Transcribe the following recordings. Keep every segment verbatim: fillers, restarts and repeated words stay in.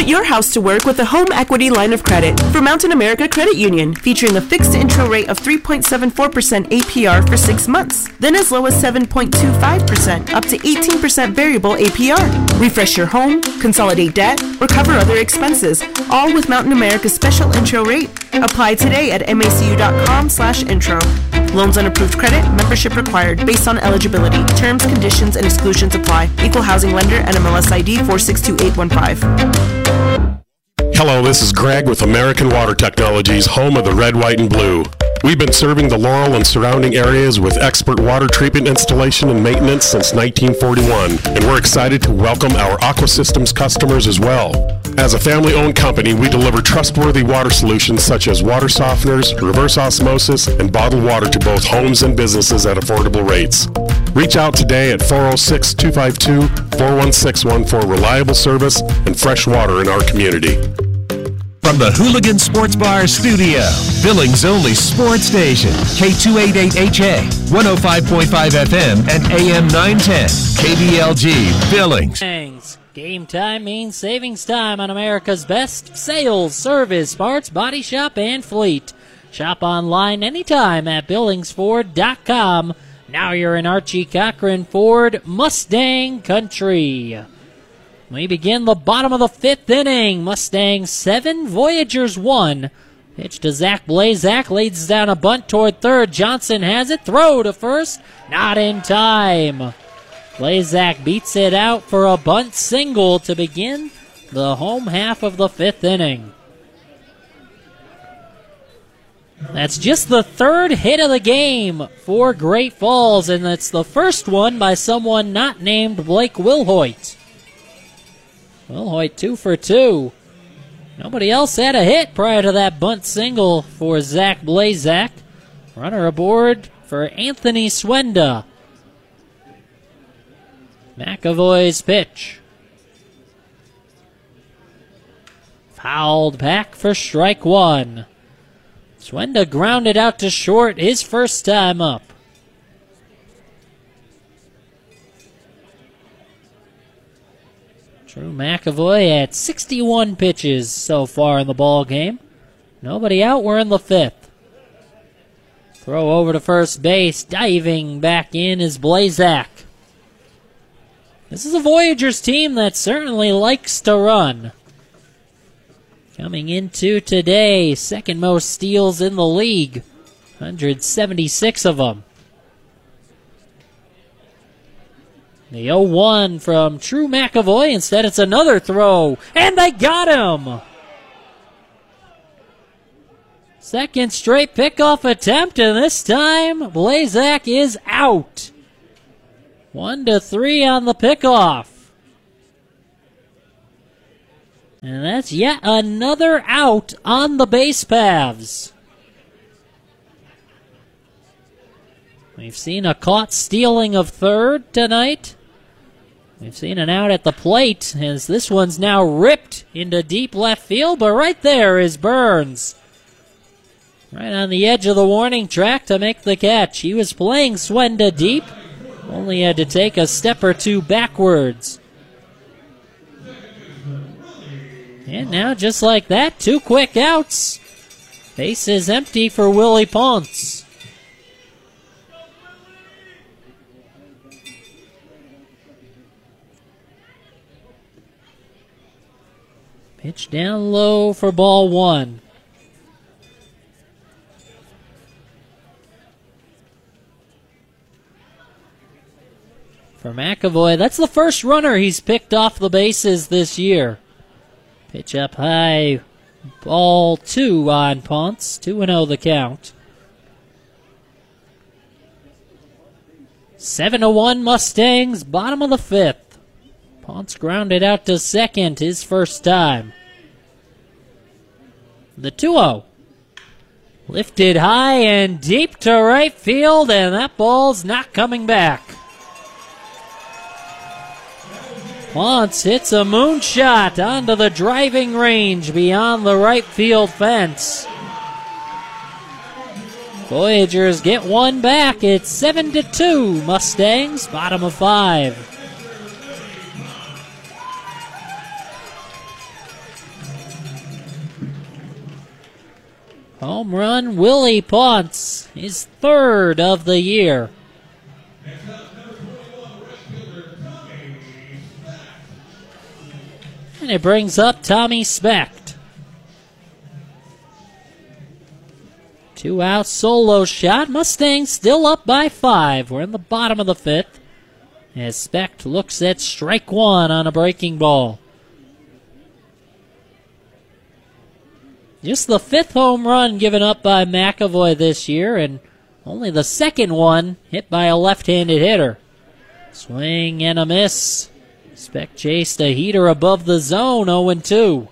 Put your house to work with a home equity line of credit for Mountain America Credit Union, featuring a fixed intro rate of three point seven four percent A P R for six months, then as low as seven point two five percent, up to eighteen percent variable A P R. Refresh your home, consolidate debt, or cover other expenses, all with Mountain America's special intro rate. Apply today at macu.com slash intro. Loans on approved credit, membership required, based on eligibility. Terms, conditions, and exclusions apply. Equal housing lender, N M L S I D four six two eight one five. Hello, this is Greg with American Water Technologies, home of the red, white, and blue. We've been serving the Laurel and surrounding areas with expert water treatment installation and maintenance since nineteen forty-one, and we're excited to welcome our Aqua Systems customers as well. As a family-owned company, we deliver trustworthy water solutions such as water softeners, reverse osmosis, and bottled water to both homes and businesses at affordable rates. Reach out today at four oh six, two five two, four one six one for reliable service and fresh water in our community. From the Hooligan Sports Bar studio, Billings' only sports station, K two eighty-eight H A, one oh five point five F M, and A M nine ten, K B L G, Billings. Game time means savings time on America's best sales, service, parts, body shop, and fleet. Shop online anytime at billings ford dot com. Now you're in Archie Cochran Ford Mustang country. We begin the bottom of the fifth inning. Mustangs seven, Voyagers one. Pitch to Zach Blazak, leads down a bunt toward third. Johnson has it, throw to first, not in time. Blazak beats it out for a bunt single to begin the home half of the fifth inning. That's just the third hit of the game for Great Falls, and it's the first one by someone not named Blake Wilhoit. Wilhoit two for two. Nobody else had a hit prior to that bunt single for Zach Blazak. Runner aboard for Anthony Swenda. McAvoy's pitch. Fouled back for strike one. Swenda grounded out to short his first time up. Drew McAvoy at sixty-one pitches so far in the ball game. Nobody out, we're in the fifth. Throw over to first base, diving back in is Blazak. This is a Voyagers team that certainly likes to run. Coming into today, second most steals in the league, one hundred seventy-six of them. The oh one from Drew McAvoy. Instead, it's another throw, and they got him! Second straight pickoff attempt, and this time, Blazak is out. One to three on the pickoff. And that's yet another out on the base paths. We've seen a caught stealing of third tonight. We've seen an out at the plate as this one's now ripped into deep left field, but right there is Burns. Right on the edge of the warning track to make the catch. He was playing Swenda deep. Only had to take a step or two backwards. And now, just like that, two quick outs. Base is empty for Willie Ponce. Pitch down low for ball one. For McAvoy, that's the first runner he's picked off the bases this year. Pitch up high, ball two on Ponce, two and oh the count. seven to one Mustangs, bottom of the fifth. Ponce grounded out to second his first time. The two oh. Lifted high and deep to right field, and that ball's not coming back. Ponce hits a moonshot onto the driving range beyond the right field fence. Voyagers get one back. It's seven to two Mustangs, bottom of five. Home run, Willie Ponce, his third of the year. And it brings up Tommy Specht. Two out solo shot. Mustangs still up by five. We're in the bottom of the fifth as Specht looks at strike one on a breaking ball. Just the fifth home run given up by McAvoy this year, and only the second one hit by a left-handed hitter. Swing and a miss. Specht chased a heater above the zone, oh and two.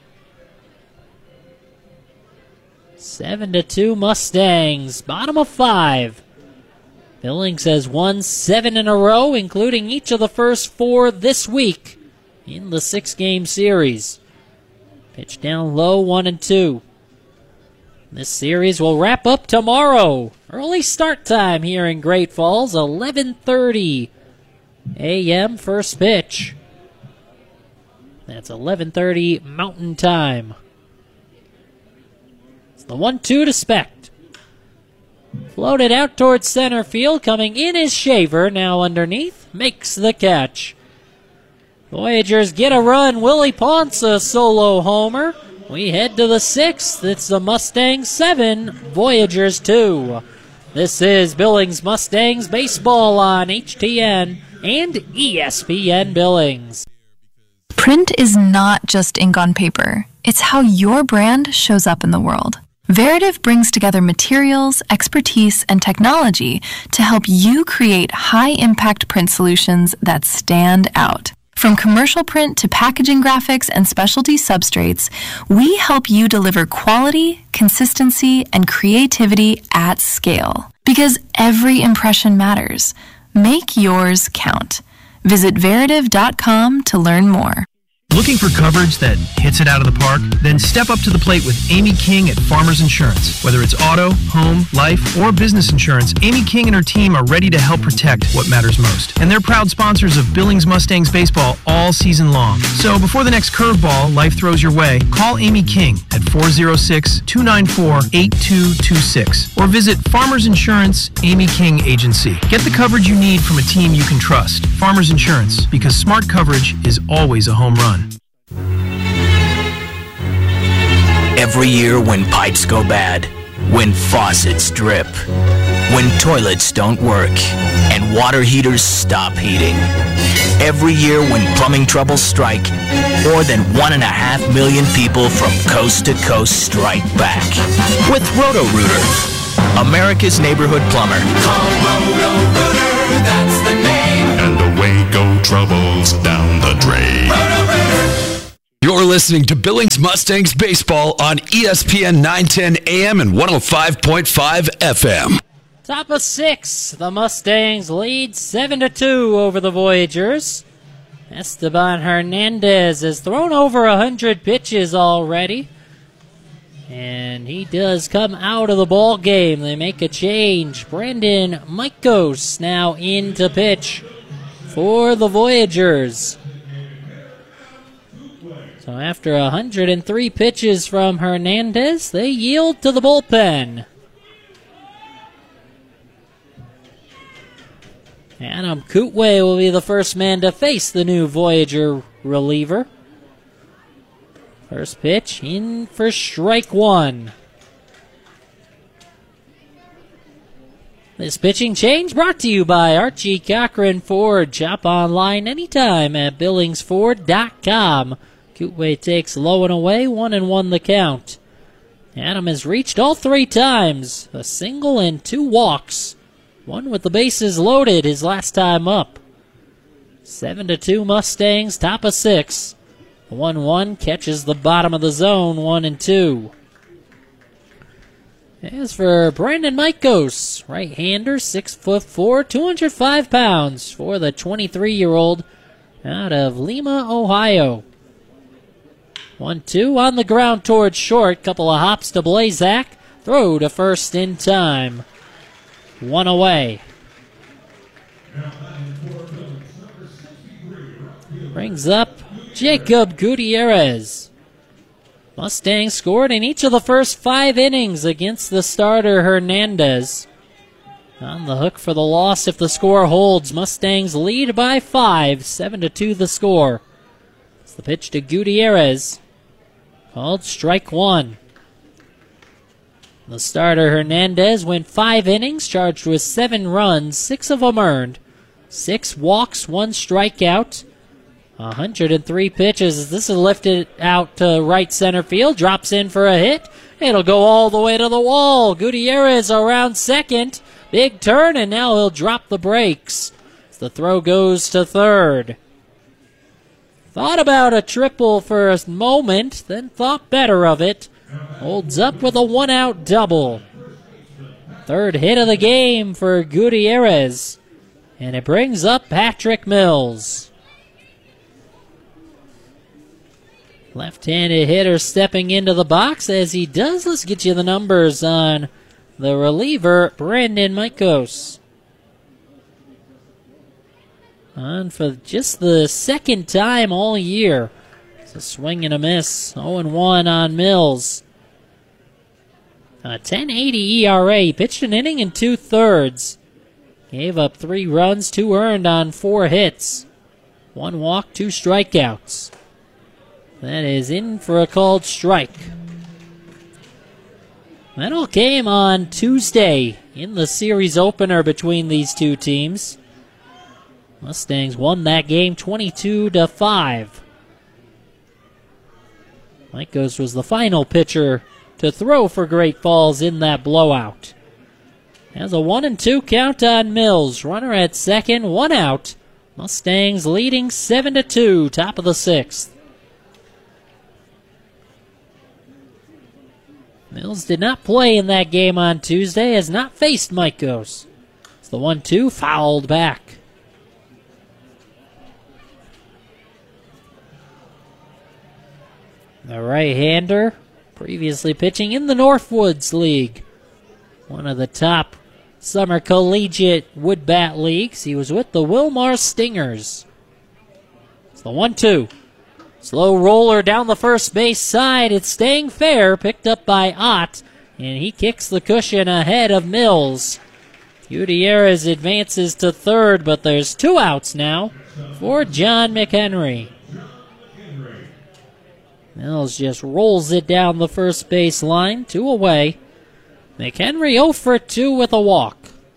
seven to two Mustangs, bottom of five. Billings has won seven in a row, including each of the first four this week in the six-game series. Pitch down low, one and two. This series will wrap up tomorrow. Early start time here in Great Falls, eleven thirty a.m. first pitch. That's eleven thirty Mountain Time. It's the one two to Specht. Floated out towards center field, coming in is Shaver, now underneath, makes the catch. Voyagers get a run, Willie Ponce a solo homer. We head to the sixth. It's the Mustangs seven, Voyagers two. This is Billings Mustangs baseball on H T N and E S P N Billings. Print is not just ink on paper. It's how your brand shows up in the world. Veritiv brings together materials, expertise, and technology to help you create high-impact print solutions that stand out. From commercial print to packaging graphics and specialty substrates, we help you deliver quality, consistency, and creativity at scale. Because every impression matters. Make yours count. Visit Veritiv dot com to learn more. Looking for coverage that hits it out of the park? Then step up to the plate with Amy King at Farmers Insurance. Whether it's auto, home, life, or business insurance, Amy King and her team are ready to help protect what matters most. And they're proud sponsors of Billings Mustangs baseball all season long. So before the next curveball life throws your way, call Amy King at four oh six, two nine four, eight two two six or visit Farmers Insurance Amy King Agency. Get the coverage you need from a team you can trust. Farmers Insurance, because smart coverage is always a home run. Every year when pipes go bad, when faucets drip, when toilets don't work, and water heaters stop heating. Every year when plumbing troubles strike, more than one and a half million people from coast to coast strike back. With Roto-Rooter, America's neighborhood plumber. Call Roto-Rooter, that's the name. And away go troubles down the drain. Roto-Rooter. You're listening to Billings Mustangs baseball on E S P N nine ten A M and one oh five point five F M. Top of six, the Mustangs lead seven to two over the Voyagers. Esteban Hernandez has thrown over one hundred pitches already. And he does come out of the ball game. They make a change. Brandon Maikos now in to pitch for the Voyagers. So after one hundred three pitches from Hernandez, they yield to the bullpen. Adam Kootway will be the first man to face the new Voyager reliever. First pitch in for strike one. This pitching change brought to you by Archie Cochran Ford. Shop online anytime at Billings Ford dot com. Kootway takes low and away, one and one the count. Adam has reached all three times. A single and two walks. One with the bases loaded his last time up. Seven to two Mustangs, top of six. one one catches the bottom of the zone, one and two. As for Brandon Maikos, right-hander, six foot four, two hundred five pounds for the twenty-three-year-old out of Lima, Ohio. one two on the ground towards short. Couple of hops to Blazak. Throw to first in time. One away. Brings up Jacob Gutierrez. Mustangs scored in each of the first five innings against the starter Hernandez. On the hook for the loss if the score holds. Mustangs lead by five, seven to two the score. It's the pitch to Gutierrez. Called strike one. The starter Hernandez went five innings, charged with seven runs, six of them earned. Six walks, one strikeout. one hundred three pitches. This is lifted out to right center field. Drops in for a hit. It'll go all the way to the wall. Gutierrez around second. Big turn, and now he'll drop the brakes. The throw goes to third. Thought about a triple for a moment, then thought better of it. Holds up with a one-out double. Third hit of the game for Gutierrez. And it brings up Patrick Mills. Left-handed hitter stepping into the box. As he does, let's get you the numbers on the reliever, Brandon Maikos. On for just the second time all year. It's a swing and a miss. oh and one on Mills. A ten eighty E R A. He pitched an inning and two-thirds. Gave up three runs, two earned on four hits. One walk, two strikeouts. That is in for a called strike. That all came on Tuesday in the series opener between these two teams. Mustangs won that game twenty-two to five. Maikos was the final pitcher to throw for Great Falls in that blowout. Has a one and two count on Mills. Runner at second, one out. Mustangs leading seven to two, top of the sixth. Mills did not play in that game on Tuesday, has not faced Maikos. It's the one two, fouled back. The right-hander, previously pitching in the Northwoods League, one of the top summer collegiate wood bat leagues. He was with the Wilmar Stingers. It's the one two. Slow roller down the first base side. It's staying fair, picked up by Ott, and he kicks the cushion ahead of Mills. Gutierrez advances to third, but there's two outs now for John McHenry. Mills just rolls it down the first base line, two away. McHenry oh for two with a walk.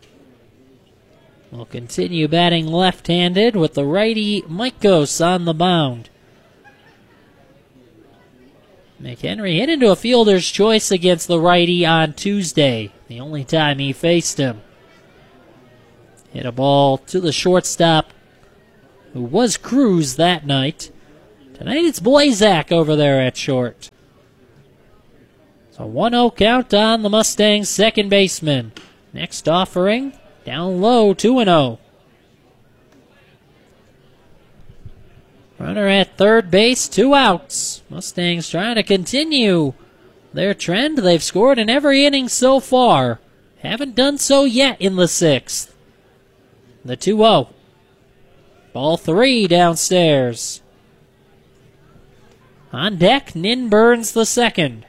Will continue batting left-handed with the righty Maikos on the mound. McHenry hit into a fielder's choice against the righty on Tuesday, the only time he faced him. Hit a ball to the shortstop, who was Cruz that night. Tonight it's Blazak over there at short. It's a one oh count on the Mustangs' second baseman. Next offering, down low, two and oh. Runner at third base, two outs. Mustangs trying to continue their trend. They've scored in every inning so far. Haven't done so yet in the sixth. The two oh. Ball three downstairs. On deck, Nin Burns the second.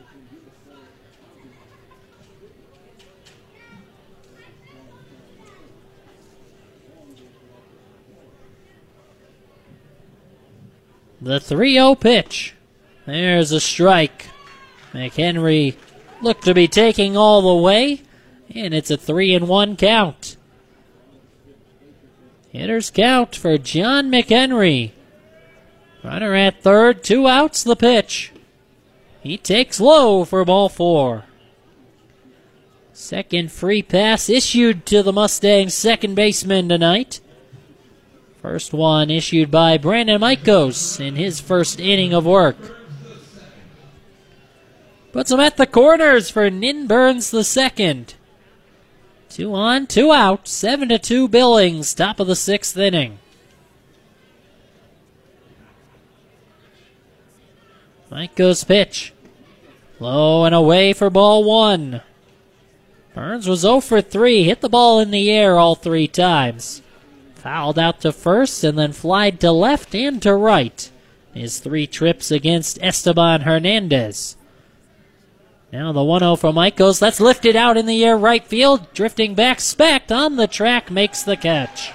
The three oh pitch. There's a strike. McHenry looked to be taking all the way, and it's a three and one count. Hitter's count for John McHenry. Runner at third, two outs, the pitch. He takes low for ball four. Second free pass issued to the Mustangs' second baseman tonight. First one issued by Brandon Maikos in his first inning of work. Puts him at the corners for Nin Burns the second. Two on, two out, seven to two Billings, top of the sixth inning. Maikos pitch. Low and away for ball one. Burns was oh for three, hit the ball in the air all three times. Fouled out to first and then flied to left and to right. his three trips against Esteban Hernandez. Now the one oh from Michaels. That's lifted out in the air right field. Drifting back, Specht on the track makes the catch.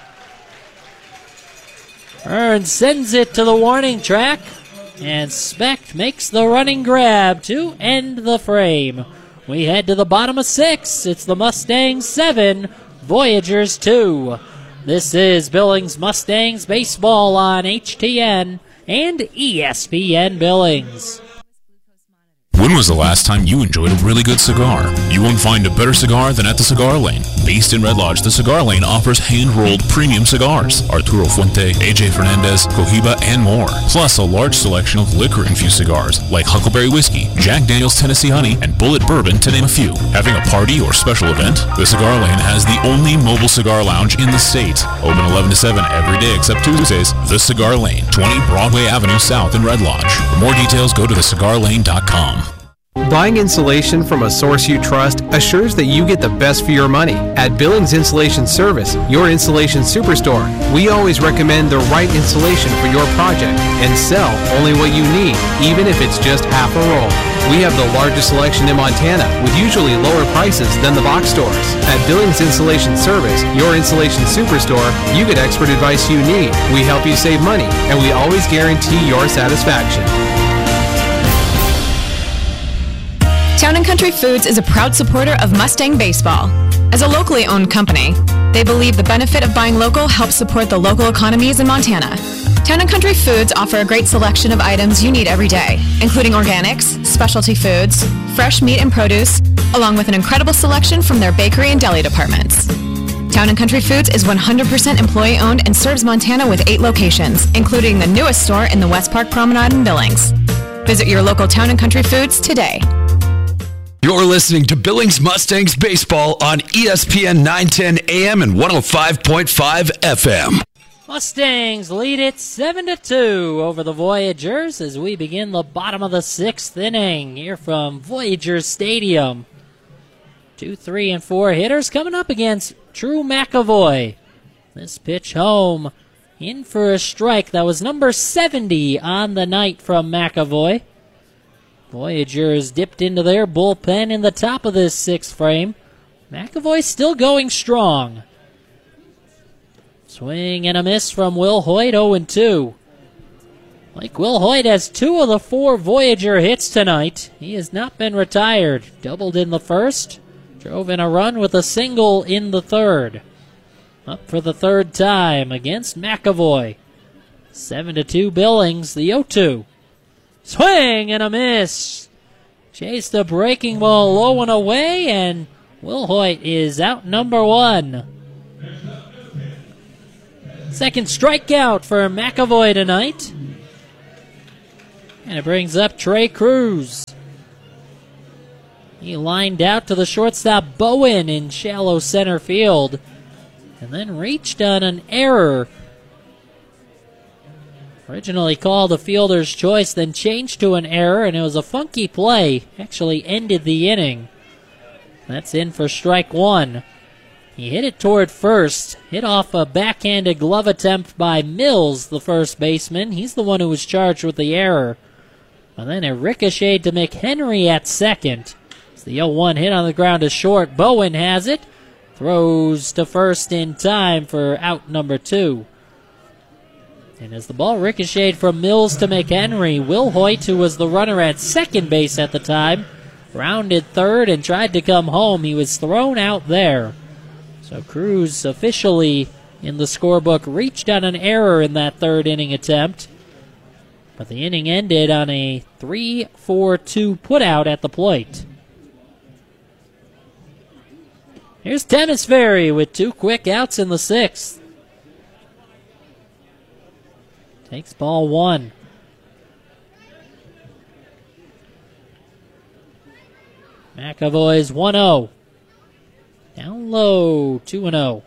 Hearn sends it to the warning track, and Specht makes the running grab to end the frame. We head to the bottom of six. It's the Mustangs seven, Voyagers two. This is Billings Mustangs baseball on H T N and E S P N Billings. When was the last time you enjoyed a really good cigar? You won't find a better cigar than at the Cigar Lane. Based in Red Lodge, the Cigar Lane offers hand-rolled premium cigars. Arturo Fuente, A J Fernandez, Cohiba, and more. Plus a large selection of liquor-infused cigars like Huckleberry Whiskey, Jack Daniel's Tennessee Honey, and Bullet Bourbon, to name a few. Having a party or special event? The Cigar Lane has the only mobile cigar lounge in the state. Open eleven to seven every day except Tuesdays. The Cigar Lane, twenty Broadway Avenue South in Red Lodge. For more details, go to the cigar lane dot com. Buying insulation from a source you trust assures that you get the best for your money. At Billings Insulation Service, your insulation superstore, we always recommend the right insulation for your project and sell only what you need, even if it's just half a roll. We have the largest selection in Montana with usually lower prices than the box stores. At Billings Insulation Service, your insulation superstore, you get expert advice you need. We help you save money, and we always guarantee your satisfaction. Town and Country Foods is a proud supporter of Mustang Baseball. As a locally owned company, they believe the benefit of buying local helps support the local economies in Montana. Town and Country Foods offer a great selection of items you need every day, including organics, specialty foods, fresh meat and produce, along with an incredible selection from their bakery and deli departments. Town and Country Foods is one hundred percent employee-owned and serves Montana with eight locations, including the newest store in the West Park Promenade in Billings. Visit your local Town and Country Foods today. You're listening to Billings Mustangs Baseball on E S P N nine ten A M and one oh five point five F M. Mustangs lead it seven to two over the Voyagers as we begin the bottom of the sixth inning here from Voyagers Stadium. Two, three, and four hitters coming up against Drew McAvoy. This pitch home in for a strike. That was number seventy on the night from McAvoy. Voyagers dipped into their bullpen in the top of this sixth frame. McAvoy still going strong. Swing and a miss from Will Hoyt, oh and two. Like Will Hoyt has two of the four Voyager hits tonight. He has not been retired. Doubled in the first, drove in a run with a single in the third. Up for the third time against McAvoy. seven to two Billings, the oh two. Swing and a miss. Chased a breaking ball low and away, and Will Hoyt is out number one. Second strikeout for McAvoy tonight. And it brings up Trey Cruz. He lined out to the shortstop Bowen in shallow center field, and then reached on an error. Originally called a fielder's choice, then changed to an error, and it was a funky play. Actually ended the inning. That's in for strike one. He hit it toward first. Hit off a backhanded glove attempt by Mills, the first baseman. He's the one who was charged with the error. And then it ricocheted to McHenry at second. It's the oh one hit on the ground to short. Bowen has it. Throws to first in time for out number two. And as the ball ricocheted from Mills to McHenry, Will Hoyt, who was the runner at second base at the time, rounded third and tried to come home. He was thrown out there. So Cruz officially in the scorebook reached on an error in that third inning attempt. But the inning ended on a three four two putout at the plate. Here's Dennis Ferry with two quick outs in the sixth. Takes ball one. McAvoy's one oh. Down low, two and oh.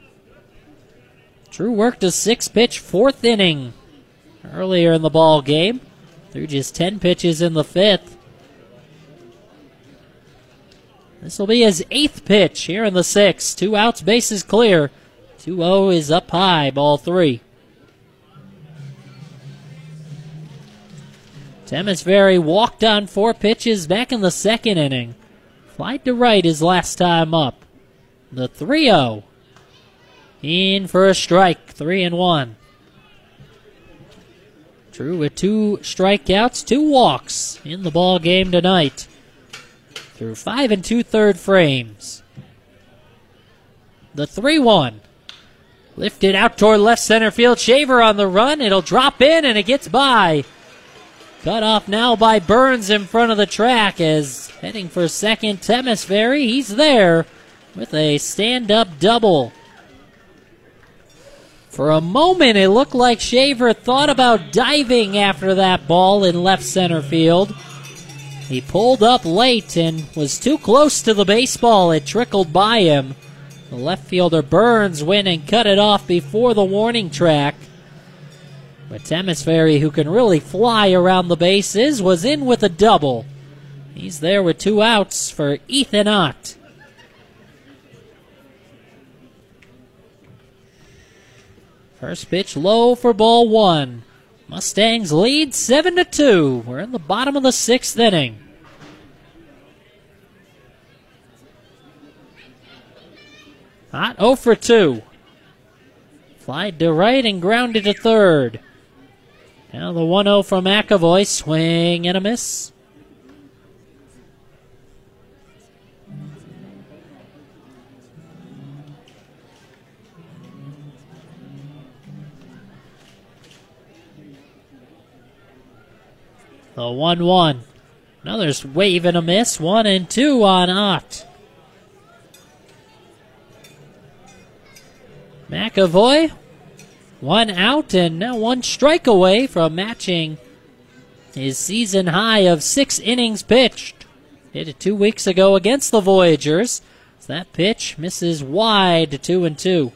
Drew worked a six-pitch fourth inning earlier in the ball game. Threw just ten pitches in the fifth. This will be his eighth pitch here in the sixth. Two outs, bases clear. two oh is up high, ball three. Temesbury walked on four pitches back in the second inning. Flied to right his last time up. The three oh. In for a strike, three and one. Drew with two strikeouts, two walks in the ball game tonight. Through five and two-third frames. The three one. Lifted out toward left center field. Shaver on the run. It'll drop in and it gets by. Cut off now by Burns in front of the track as heading for second, Temesbury. He's there with a stand-up double. For a moment, it looked like Shaver thought about diving after that ball in left center field. He pulled up late and was too close to the baseball. It trickled by him. The left fielder Burns went and cut it off before the warning track. But Temesbury, who can really fly around the bases, was in with a double. He's there with two outs for Ethan Ott. First pitch low for ball one. Mustangs lead seven to two. We're in the bottom of the sixth inning. Ott oh for two. Flied to right and grounded to third. Now the one oh from McAvoy. Swing and a miss. The one one. Another wave and a miss. One and two on Ott. McAvoy, one out and now one strike away from matching his season high of six innings pitched. Hit it two weeks ago against the Voyagers. So that pitch misses wide to two and two.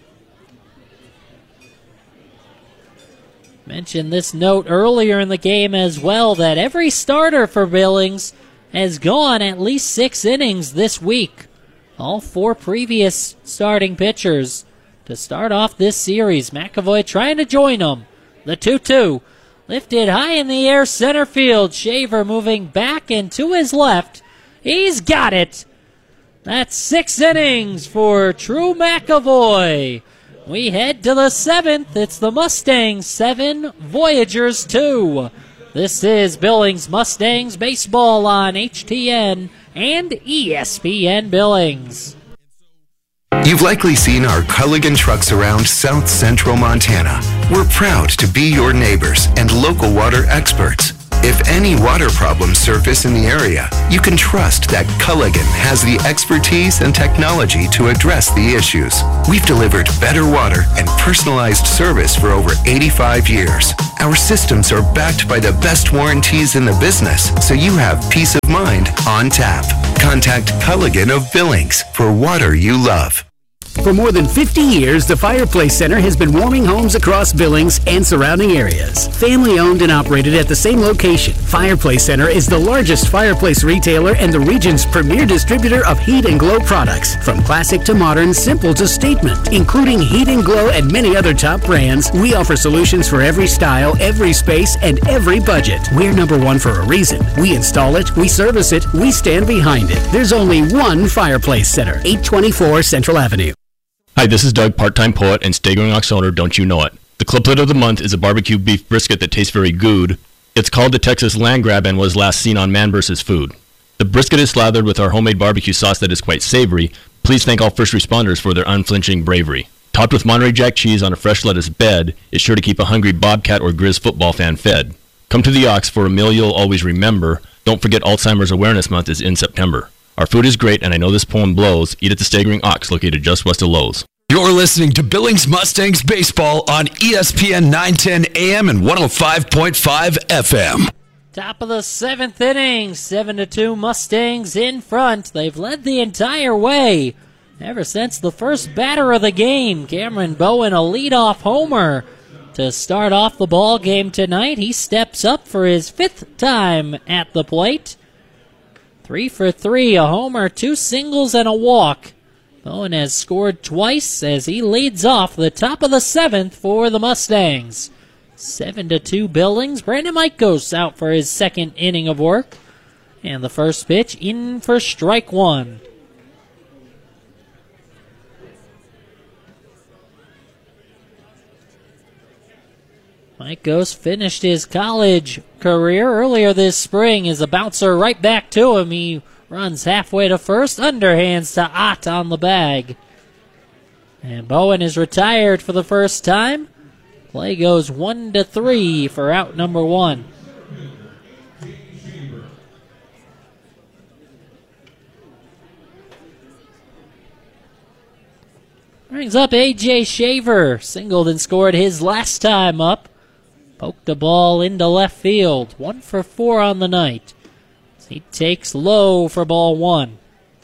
Mentioned this note earlier in the game as well, that every starter for Billings has gone at least six innings this week. All four previous starting pitchers to start off this series. McAvoy trying to join them. The two two. Lifted high in the air, center field. Shaver moving back and to his left. He's got it. That's six innings for True McAvoy. We head to the seventh. It's the Mustangs seven, Voyagers two. This is Billings Mustangs baseball on H T N and E S P N Billings. You've likely seen our Culligan trucks around South Central Montana. We're proud to be your neighbors and local water experts. If any water problems surface in the area, you can trust that Culligan has the expertise and technology to address the issues. We've delivered better water and personalized service for over eighty-five years. Our systems are backed by the best warranties in the business, so you have peace of mind on tap. Contact Culligan of Billings for water you love. For more than fifty years, the Fireplace Center has been warming homes across Billings and surrounding areas. Family owned and operated at the same location, Fireplace Center is the largest fireplace retailer and the region's premier distributor of Heat and Glow products. From classic to modern, simple to statement, including Heat and Glow and many other top brands, we offer solutions for every style, every space, and every budget. We're number one for a reason. We install it, we service it, we stand behind it. There's only one Fireplace Center, eight twenty-four Central Avenue. Hi, this is Doug, part-time poet and Staggering Ox owner, Don't You Know It. The cliplet of the month is a barbecue beef brisket that tastes very good. It's called the Texas Land Grab and was last seen on Man versus. Food. The brisket is slathered with our homemade barbecue sauce that is quite savory. Please thank all first responders for their unflinching bravery. Topped with Monterey Jack cheese on a fresh lettuce bed, it's sure to keep a hungry Bobcat or Grizz football fan fed. Come to the Ox for a meal you'll always remember. Don't forget Alzheimer's Awareness Month is in September. Our food is great, and I know this poem blows. Eat at the Staggering Ox, located just west of Lowe's. You're listening to Billings Mustangs Baseball on E S P N nine ten A M and one oh five point five F M. Top of the seventh inning, seven to two Mustangs in front. They've led the entire way ever since the first batter of the game. Cameron Bowen, a leadoff homer to start off the ball game tonight. He steps up for his fifth time at the plate. Three for three, a homer, two singles, and a walk. Bowen has scored twice as he leads off the top of the seventh for the Mustangs. Seven to two Billings. Brandon Michaels out for his second inning of work. And the first pitch in for strike one. Michaels finished his college career earlier this spring as a bouncer right back to him. He runs halfway to first, underhands to Ott on the bag. And Bowen is retired for the first time. Play goes one to three for out number one. Brings up A J Shaver. Singled and scored his last time up. Poked the ball into left field. One for four on the night. He takes low for ball one.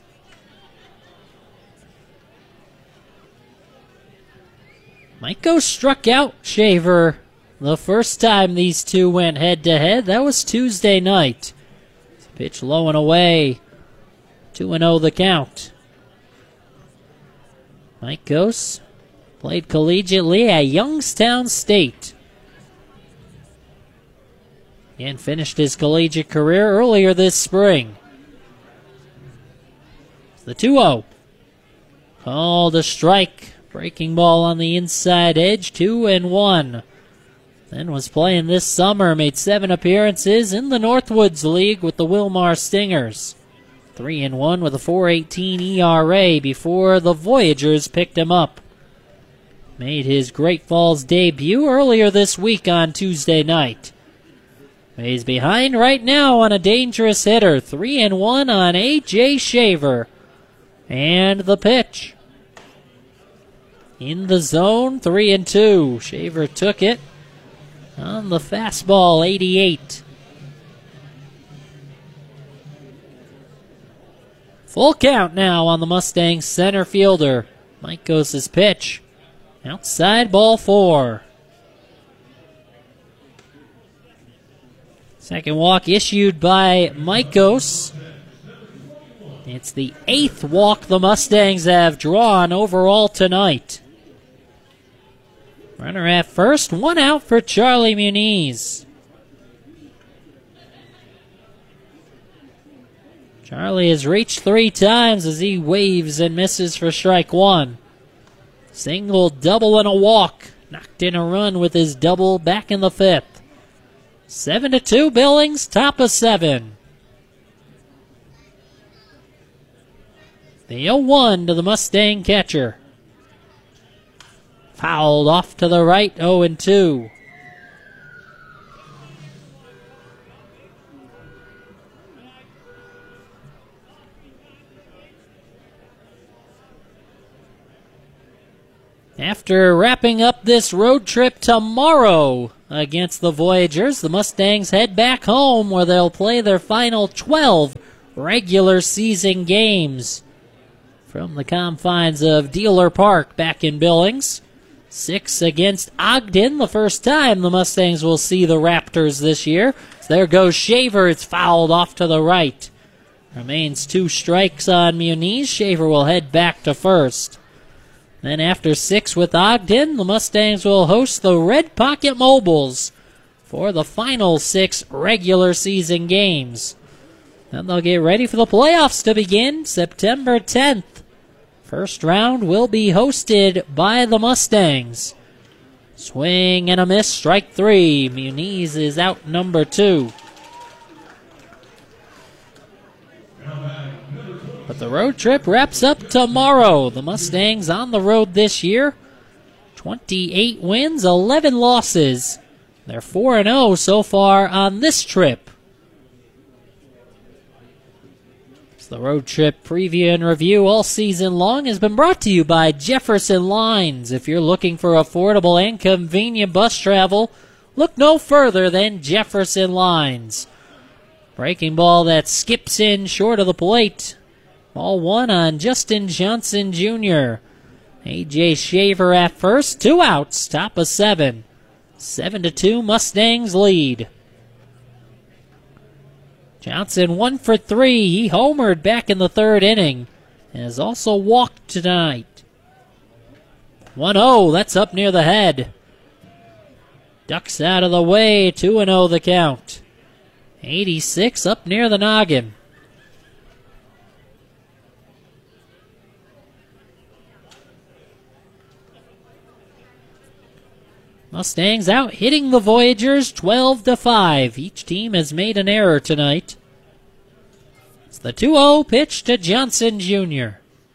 Michaels struck out Shaver the first time these two went head-to-head. That was Tuesday night. Pitch low and away. two and oh the count. Michaels played collegiately at Youngstown State. And finished his collegiate career earlier this spring. The two oh. Called a strike. Breaking ball on the inside edge. two and one. Then was playing this summer. Made seven appearances in the Northwoods League with the Wilmar Stingers. three and one with a four eighteen E R A before the Voyagers picked him up. Made his Great Falls debut earlier this week on Tuesday night. He's behind right now on a dangerous hitter. three and one on A J Shaver. And the pitch. In the zone, three and two. Shaver took it on the fastball, eighty-eight. Full count now on the Mustangs center fielder. Michaels' pitch. Outside, ball four. Second walk issued by Michaels. It's the eighth walk the Mustangs have drawn overall tonight. Runner at first, one out for Charlie Muniz. Charlie has reached three times as he waves and misses for strike one. Single, double, and a walk. Knocked in a run with his double back in the fifth. Seven to two Billings, top of seven. The oh one to the Mustang catcher. Fouled off to the right, oh and two. After wrapping up this road trip tomorrow against the Voyagers, the Mustangs head back home where they'll play their final twelve regular season games from the confines of Dealer Park back in Billings. Six against Ogden, the first time the Mustangs will see the Raptors this year. There goes Shaver, it's fouled off to the right. Remains two strikes on Muniz. Shaver will head back to first. Then after six with Ogden, the Mustangs will host the Red Pocket Mobiles for the final six regular season games. Then they'll get ready for the playoffs to begin September tenth. First round will be hosted by the Mustangs. Swing and a miss, strike three. Muniz is out number two. But the road trip wraps up tomorrow. The Mustangs on the road this year. twenty-eight wins, eleven losses. They're four and oh so far on this trip. The road trip preview and review all season long has been brought to you by Jefferson Lines. If you're looking for affordable and convenient bus travel, look no further than Jefferson Lines. Breaking ball that skips in short of the plate. Ball one on Justin Johnson Junior A J Shaver at first, two outs, top of seven. Seven to two, Mustangs lead. Johnson one for three. He homered back in the third inning and has also walked tonight. one oh, that's up near the head. Ducks out of the way, two and oh the count. eighty-six up near the noggin. Mustangs out hitting the Voyagers twelve to five. Each team has made an error tonight. It's the two oh pitch to Johnson Junior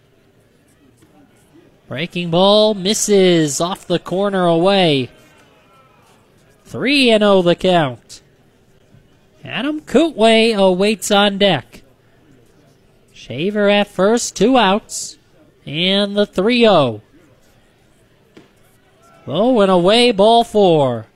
Breaking ball misses off the corner away. three and oh the count. Adam Kootway awaits on deck. Shaver at first, two outs. And the three oh. Low and away, ball four.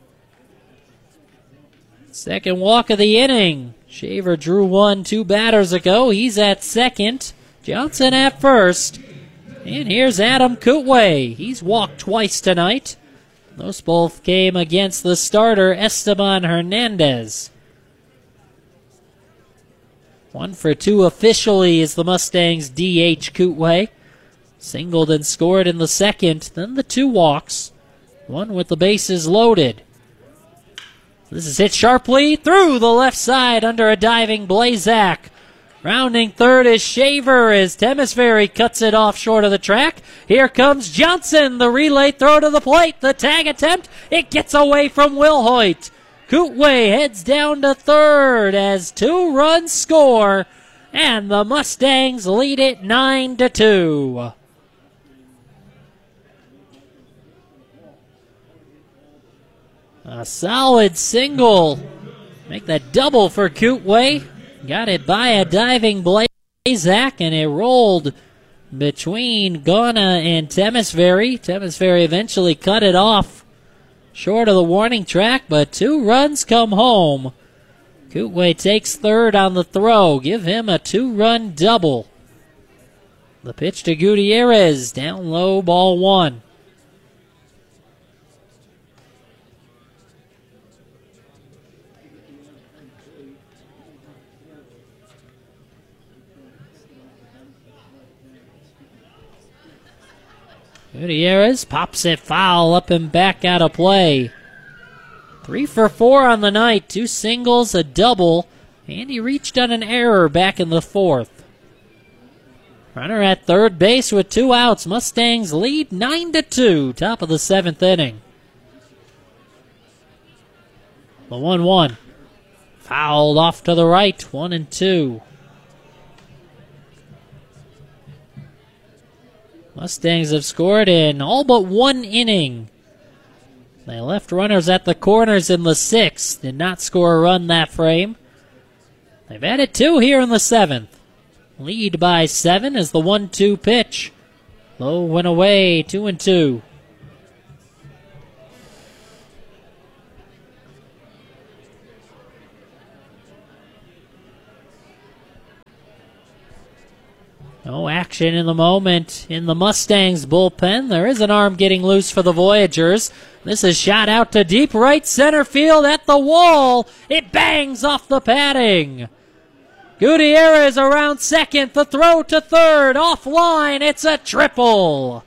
Second walk of the inning. Shaver drew one two batters ago. He's at second. Johnson at first. And here's Adam Kootway. He's walked twice tonight. Those both came against the starter, Esteban Hernandez. One for two officially is the Mustangs' D H Kootway. Singled and scored in the second, then the two walks. One with the bases loaded. This is hit sharply through the left side under a diving Blazak. Rounding third is Shaver as Temesbury cuts it off short of the track. Here comes Johnson, the relay throw to the plate. The tag attempt, it gets away from Will Hoyt. Kootway heads down to third as two runs score, and the Mustangs lead it nine to two. A solid single. Make that double for Kootway. Got it by a diving Blazak, and it rolled between Ghana and Temesbury. Temesbury eventually cut it off short of the warning track, but two runs come home. Kootway takes third on the throw. Give him a two-run double. The pitch to Gutierrez. Down low, ball one. Gutierrez pops it foul up and back out of play. Three for four on the night. Two singles, a double, and he reached on an error back in the fourth. Runner at third base with two outs. Mustangs lead nine to two. Top of the seventh inning. The one one. Fouled off to the right. One and two. Mustangs have scored in all but one inning. They left runners at the corners in the sixth. Did not score a run that frame. They've added two here in the seventh. Lead by seven as the one two pitch. Low went away, two and two. No action in the moment in the Mustangs bullpen. There is an arm getting loose for the Voyagers. This is shot out to deep right center field at the wall. It bangs off the padding. Gutierrez around second. The throw to third. Offline. It's a triple.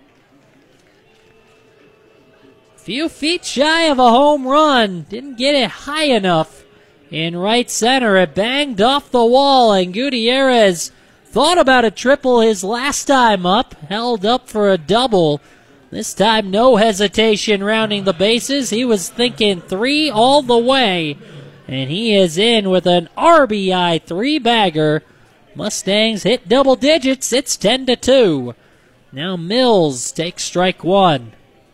Few feet shy of a home run. Didn't get it high enough in right center. It banged off the wall, and Gutierrez thought about a triple his last time up, held up for a double. This time no hesitation rounding the bases. He was thinking three all the way, and he is in with an R B I three-bagger. Mustangs hit double digits. It's ten to two. Now Mills takes strike one.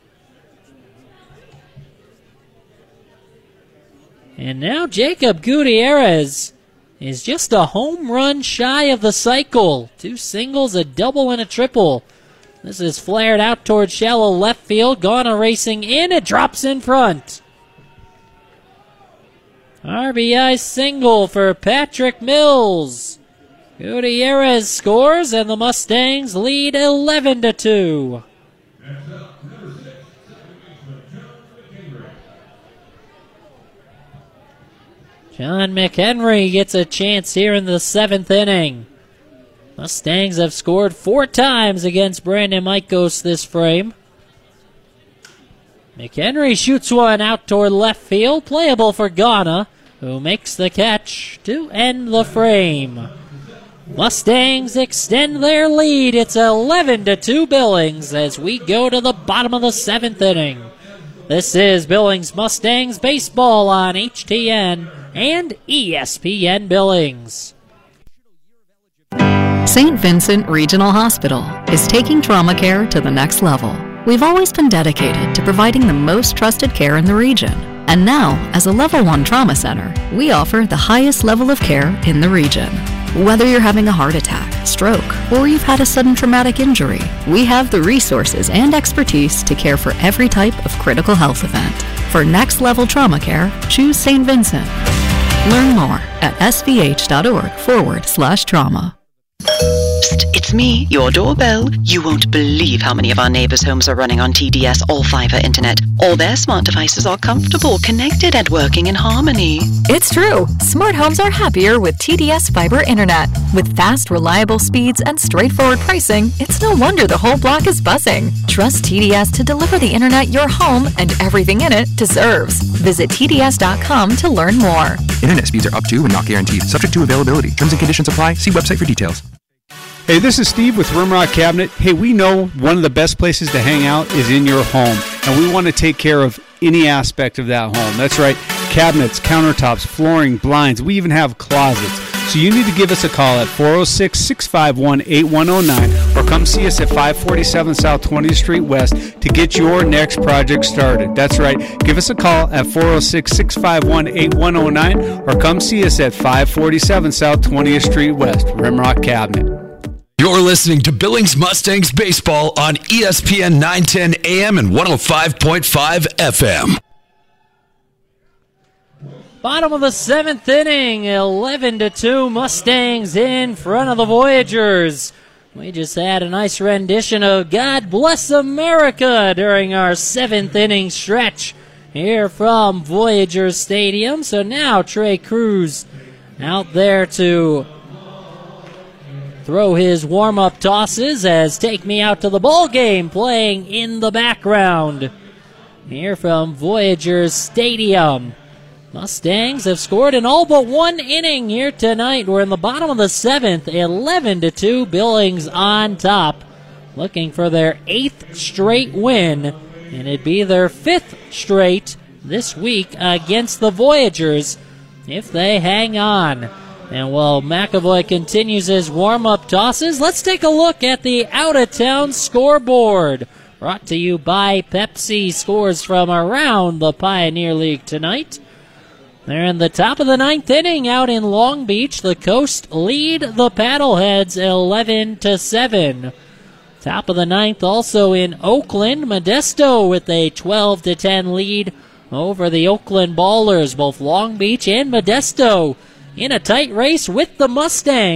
And now Jacob Gutierrez is just a home run shy of the cycle. Two singles, a double, and a triple. This is flared out towards shallow left field. Ghana racing in. It drops in front. R B I single for Patrick Mills. Gutierrez scores, and the Mustangs lead eleven to two. John McHenry gets a chance here in the seventh inning. Mustangs have scored four times against Brandon Maikos this frame. McHenry shoots one out toward left field, playable for Ghana, who makes the catch to end the frame. Mustangs extend their lead. It's eleven to two Billings as we go to the bottom of the seventh inning. This is Billings Mustangs baseball on H T N and E S P N Billings. Saint Vincent Regional Hospital is taking trauma care to the next level. We've always been dedicated to providing the most trusted care in the region. And now, as a Level one Trauma Center, we offer the highest level of care in the region. Whether you're having a heart attack, stroke, or you've had a sudden traumatic injury, we have the resources and expertise to care for every type of critical health event. For next level trauma care, choose Saint Vincent. Learn more at svh.org forward slash trauma. Psst, it's me, your doorbell. You won't believe how many of our neighbors' homes are running on T D S All-Fiber Internet. All their smart devices are comfortable, connected, and working in harmony. It's true. Smart homes are happier with T D S Fiber Internet. With fast, reliable speeds and straightforward pricing, it's no wonder the whole block is buzzing. Trust T D S to deliver the internet your home and everything in it deserves. Visit T D S dot com to learn more. Internet speeds are up to and not guaranteed. Subject to availability. Terms and conditions apply. See website for details. Hey, this is Steve with Rimrock Cabinet. Hey, we know one of the best places to hang out is in your home, and we want to take care of any aspect of that home. That's right, cabinets, countertops, flooring, blinds. We even have closets. So you need to give us a call at four oh six, six five one, eight one oh nine or come see us at five forty-seven South twentieth Street West to get your next project started. That's right, give us a call at four oh six, six five one, eight one oh nine or come see us at five forty-seven South twentieth Street West. Rimrock Cabinet. You're listening to Billings Mustangs Baseball on E S P N nine ten A M and one oh five point five F M. Bottom of the seventh inning, eleven to two Mustangs in front of the Voyagers. We just had a nice rendition of God Bless America during our seventh inning stretch here from Voyager Stadium. So now Trey Cruz out there to throw his warm-up tosses as Take Me Out to the Ball Game playing in the background here from Voyager Stadium. Mustangs have scored in all but one inning here tonight. We're in the bottom of the seventh, eleven to two, Billings on top, looking for their eighth straight win, and it'd be their fifth straight this week against the Voyagers if they hang on. And while McAvoy continues his warm-up tosses, let's take a look at the out-of-town scoreboard. Brought to you by Pepsi. Scores from around the Pioneer League tonight. They're in the top of the ninth inning out in Long Beach. The Coast lead the Paddleheads eleven to seven. Top of the ninth also in Oakland. Modesto with a twelve to ten lead over the Oakland Ballers. Both Long Beach and Modesto in a tight race with the Mustangs.